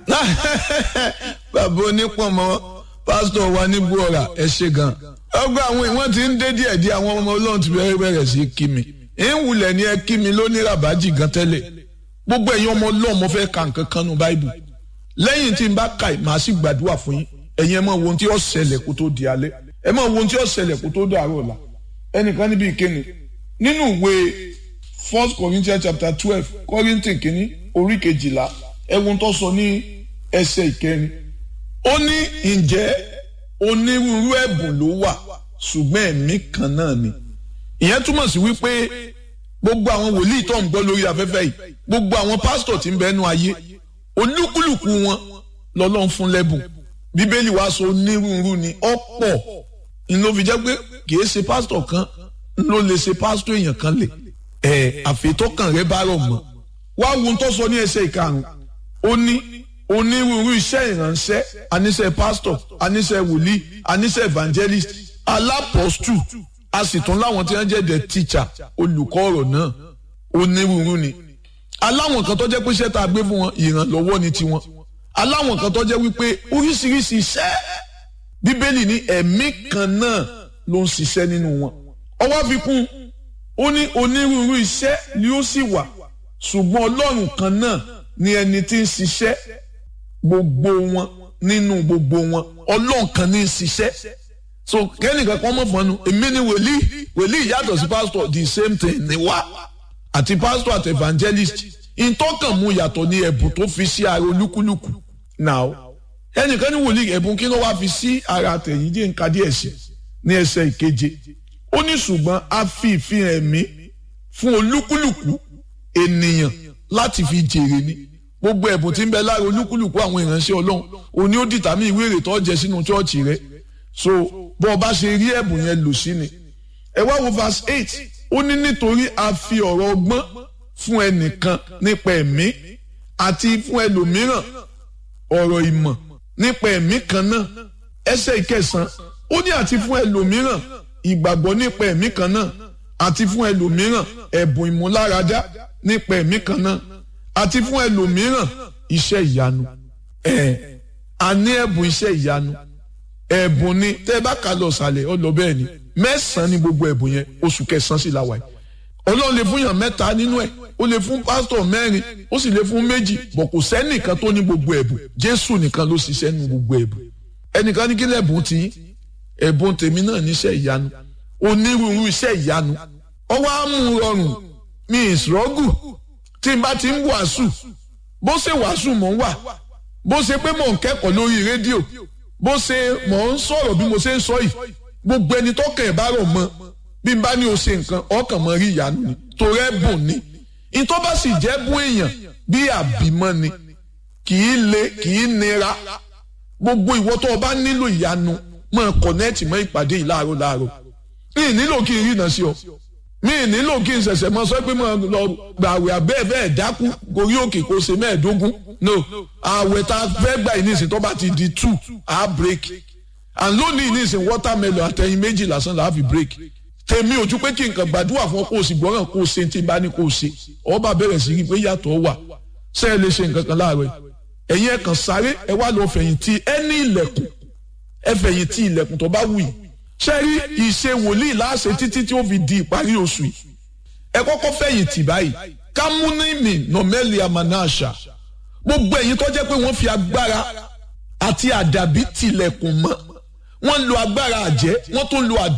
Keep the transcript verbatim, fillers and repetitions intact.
bàbá onípọ̀nmọ́ pásítọ̀ wa ní buora ẹ ṣe gan. ọgbà àwọn ìwọ̀n ti ń dé díẹ̀ díẹ̀ àwọn ọmọ ọlọ́run ti bẹ̀rẹ̀ bẹ̀rẹ̀ sí kí mi. ń wulẹ̀ ni ẹ kí mi lónìí ràbájì gan tẹ́lẹ̀. gbogbo ẹ̀yin ọmọ ọlọ́run mo fẹ́ ka nǹkan kan nù báìbù. lẹ́yìn tí n bá ka màá sì gbàdúrà fún yín. ẹ̀yin ẹ mọ̀ wo ohun tí ó ṣẹlẹ̀ kó tó di alẹ́. ẹ mọ̀ wo ohun tí ó ṣẹlẹ̀ kó tó dàárọ̀ ọ̀la. ẹnìkan níbi ìkéni nínú ìwé First Corinthians chapter twelve Kọ́ríńtì kìíní orí kejìlá ẹ̀wọ̀n tó sọ ní ẹsẹ̀ ìkẹrin. ó ní ǹjẹ́ onírúurú ẹ̀bùn ló wà ṣùgbọ́n ẹ̀mí kan náà ni. ìyẹn túmọ̀ sí wípé gbogbo àwọn wòlíì tó ń gbọ́ lórí afẹ́fẹ́ yìí gbogbo àwọn pásítọ̀ tí ń bẹ nú ayé olúkúlùkù wọn lọ́lọ́run fún lẹ́bùn. bíbélì wa sọ onírúurú ni ọ̀pọ̀ ń ló fi jẹ́ pé kì í ṣe pásítọ̀ kan ń ló lè ṣe pásítọ̀ èèyàn kan lè ẹ̀ àfẹ́tọ́kàn rẹ bá rọ̀ mọ́. wá wo tó sọ ní ẹsẹ̀ ìkarùn-ún ó ní onírúurú iṣẹ́ ìránṣẹ́ aníṣẹ́ pastor aníṣẹ́ wòlíì aníṣẹ́ evangelist alápọ̀stù a sì tún láwọn tí wọ́n jẹ́ the teacher olùkọ́ ọ̀rọ̀ náà onírúurú ni. aláwọn kan tó jẹ́ pé iṣẹ́ tá a gbé fún wọn ìrànlọ́wọ́ ni tiwọn aláwọn kan tó jẹ́ wípé oríṣiríṣi iṣẹ́ bíbélì ní ẹ̀mí kan náà ló ń ṣiṣẹ́ nínú wọn. ọwọ́ fi kún ó ní onírúurú iṣẹ́ ni ó sì wà ṣùgbọ́n ọlọ́run kan náà ni ẹni tí ń ṣiṣẹ́ gbogbo wọn nínú gbogbo wọn ọlọ́run kan ní í ṣiṣẹ́. so kẹ́nìkan kan mọ̀ fọ́nù èmi ni wòlíì wòlíì yàtọ̀ sí pastor the same thing ni wá àti pastor àti evangelist ìtọ́kàn mú yàtọ̀ ní ẹ̀bùn tó fi sí ara olúkúlùkù. now ẹnìkan ní wòlíì ẹ̀bùn kí ló wá fi sí ara tẹ̀yìn jẹ́ nǹkan díẹ̀ sí ní ẹsẹ̀ ìkeje ó ní ṣùgbọ́n a fi ìfihàn ẹ̀mí fún olúkúlùkù ènìyàn láti fi jèrè ni. gbogbo ẹ̀bùn tí ń bẹ lára olúkúlùkù àwọn ìránṣẹ́ ọlọ́run òní ó dìtàmí ìwé èrè tó jẹ sínú chọ́ọ̀chì rẹ. so bó o bá ṣe rí ẹ̀bùn yẹn lò sí ni. ẹ wá wo verse eight ó ní nítorí a fi ọ̀rọ̀ ọgbọ́n fún ẹnìkan nípa ẹ̀mí àti fún ẹlòmíràn ọ̀rọ̀ ìmọ̀ nípa ẹ̀mí kan náà. ẹsẹ̀ ìkẹsàn ó ní àti fún ẹlòmíràn ìgbàgbọ́ nípa ẹ̀mí kan náà àti fún ẹlòmíràn ẹ̀bùn ìmúláradá nípa ẹ̀mí kan náà àti fún ẹlòmíràn iṣẹ́ ìyanu. ẹ̀ a ní ẹ̀bùn iṣẹ́ ìyanu ẹ̀bùn ni tẹ́ ẹ bá kà lọ sàlẹ̀ ọ lọ bẹ́ẹ̀ ni mẹ́sàn-án ni gbogbo ẹ̀bùn yẹn oṣù kẹsàn-án sì la wà yìí. ọlọ́run lè fún yàn mẹ́ta nínú ẹ̀ ó lè fún pásítọ̀ mẹ́rin ó sì lè fún méjì bọ̀ kò sẹ́nìkan tó ní gbogbo ẹ̀bùn jésù nìkan ló ṣiṣẹ́ nu gbogbo ẹ̀bùn. ẹnìkan ní kí lẹ́bùn tí ẹ̀bùn tèmi náà níṣẹ́ ìyanu onírúurú iṣẹ́ ìyanu ọwọ́ á mú rọrùn mi ìṣòrọ́gù tí n bá ti ń wàásù bó ṣe wàásù mò ń wà bó ṣe pé mò ń kẹ́kọ̀ọ́ lórí rédíò bó ṣe mò ń sọ̀rọ̀ bí mo ṣe ń sọ yìí gbogbo ẹni tó kàn ẹ̀ bá rọ̀ mọ́ bí n bá ní o ṣe nǹkan ọkàn mọ́ rí ìyanu ni torí ẹ̀bùn ni ìtọ́ bá sì jẹ́ bún èèyàn bí àbímọ́ ni kì í le kì í nira gbogbo ìwọ tó o bá nílò ìyanu mọ́ kọ̀nẹ́ẹ̀tì mọ́ ìpàdé yìí láàárọ̀ láàárọ̀ mi ì nílò kí n rí iná sí ọ mi ì nílò kí n ṣẹ̀ṣẹ̀ mọ sọ pé mo lọ gbààwẹ̀ abẹ́ẹ̀ bẹ́ẹ̀ dákú gorí òkè kó ṣe mẹ́ẹ̀ẹ́dógún no àwẹ̀ tá a fẹ́ gbà yìí nísìnyí tó bá ti di two a break and lónìí nísìnyí watermelon àtẹ̀yìn méjì lásán là á fi break tèmi ojú pé kí nǹkan gbàdúrà fún ọ kó o sì gbọ́ràn kó o ṣe tí n bá ní kó o ṣe ọba bẹ̀rẹ̀ sí rí pé yàtọ̀ wà ṣé ẹ lè ṣe nǹkan kan láàárọ̀ ẹ̀yin ẹ̀ kàn sáré ẹ wá lọ fẹ̀yìntì ẹ ní ilẹ̀kùn ẹ fẹ̀yìntì ilẹ̀kùn tó bá wù yìí ṣe rí ìṣe wòlíì láṣẹ títí tí ó fi di ìparí oṣù yìí ẹ kọ́kọ́ fẹ̀yìntì báyìí kámúnímì nọ̀mẹ́lì àmànáṣà gbogbo ẹ̀yin tó jẹ́ pé wọ́n fi agbára àti àdàbí tilẹ̀kùn mọ́ wọ́n lo agbára àjẹ́ wọ́n tún lo àdàbí.